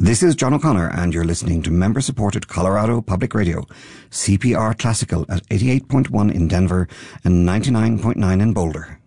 This is John O'Connor, and you're listening to member-supported Colorado Public Radio, CPR Classical at 88.1 in Denver and 99.9 in Boulder.